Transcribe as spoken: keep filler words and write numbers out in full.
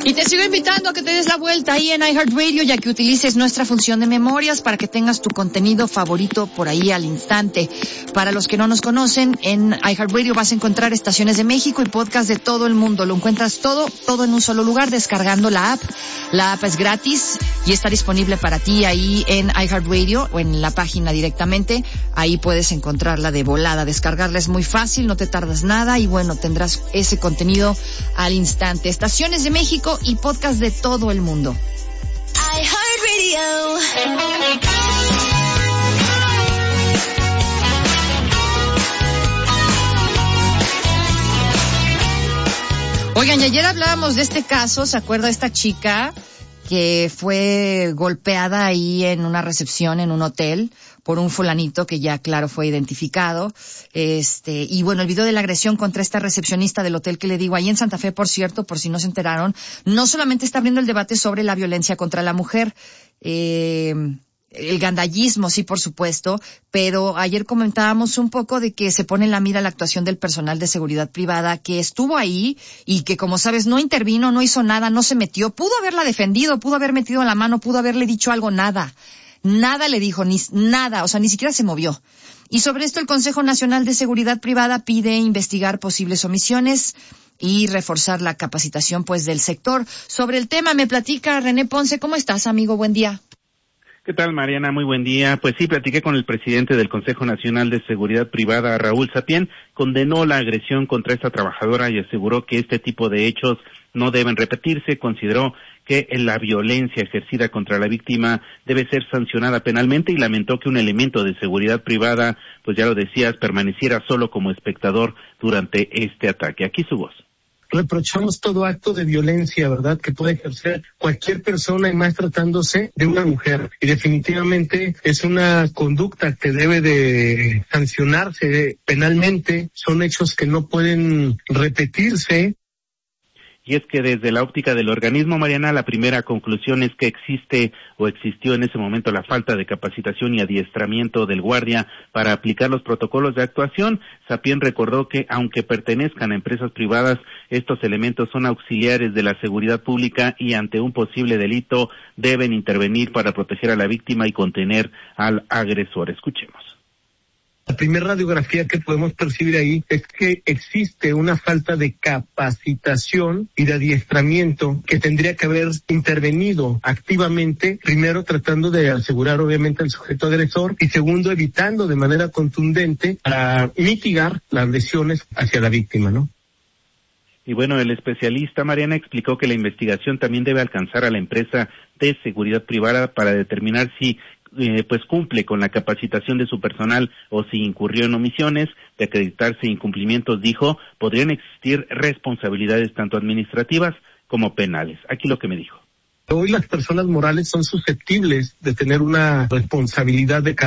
Y te sigo invitando a que te des la vuelta ahí en iHeartRadio, ya que utilices nuestra función de memorias para que tengas tu contenido favorito por ahí al instante. Para los que no nos conocen, en iHeartRadio vas a encontrar estaciones de México y podcast de todo el mundo. Lo encuentras todo, todo en un solo lugar, descargando la app. La app es gratis y está disponible para ti ahí en iHeartRadio o en la página directamente. Ahí puedes encontrarla de volada. Descargarla es muy fácil, no te tardas nada y bueno, tendrás ese contenido al instante. Estaciones de México y podcast de todo el mundo. Oigan, y ayer hablábamos de este caso, ¿se acuerda esta chica que fue golpeada ahí en una recepción en un hotel por un fulanito que ya, claro, fue identificado? Este, y bueno, el video de la agresión contra esta recepcionista del hotel que le digo, ahí en Santa Fe, por cierto, por si no se enteraron, no solamente está abriendo el debate sobre la violencia contra la mujer, eh, el gandallismo, sí, por supuesto, pero ayer comentábamos un poco de que se pone en la mira la actuación del personal de seguridad privada que estuvo ahí y que, como sabes, no intervino, no hizo nada, no se metió, pudo haberla defendido, pudo haber metido la mano, pudo haberle dicho algo, nada. Nada le dijo, ni nada, o sea, ni siquiera se movió. Y sobre esto el Consejo Nacional de Seguridad Privada pide investigar posibles omisiones y reforzar la capacitación, pues, del sector. Sobre el tema me platica René Ponce. ¿Cómo estás, amigo? Buen día. ¿Qué tal, Mariana? Muy buen día. Pues sí, platiqué con el presidente del Consejo Nacional de Seguridad Privada, Raúl Sapien, condenó la agresión contra esta trabajadora y aseguró que este tipo de hechos no deben repetirse. Consideró que la violencia ejercida contra la víctima debe ser sancionada penalmente y lamentó que un elemento de seguridad privada, pues ya lo decías, permaneciera solo como espectador durante este ataque. Aquí su voz. Reprochamos todo acto de violencia, ¿verdad?, que puede ejercer cualquier persona y más tratándose de una mujer. Y definitivamente es una conducta que debe de sancionarse penalmente. Son hechos que no pueden repetirse. Y es que desde la óptica del organismo, Mariana, la primera conclusión es que existe o existió en ese momento la falta de capacitación y adiestramiento del guardia para aplicar los protocolos de actuación. Sapien recordó que aunque pertenezcan a empresas privadas, estos elementos son auxiliares de la seguridad pública y ante un posible delito deben intervenir para proteger a la víctima y contener al agresor. Escuchemos. La primera radiografía que podemos percibir ahí es que existe una falta de capacitación y de adiestramiento que tendría que haber intervenido activamente, primero tratando de asegurar obviamente al sujeto agresor y segundo evitando de manera contundente para mitigar las lesiones hacia la víctima, ¿no? Y bueno, el especialista, Mariana, explicó que la investigación también debe alcanzar a la empresa de seguridad privada para determinar si Eh, pues cumple con la capacitación de su personal o si incurrió en omisiones. De acreditarse incumplimientos, dijo, podrían existir responsabilidades tanto administrativas como penales. Aquí lo que me dijo. Hoy las personas morales son susceptibles de tener una responsabilidad de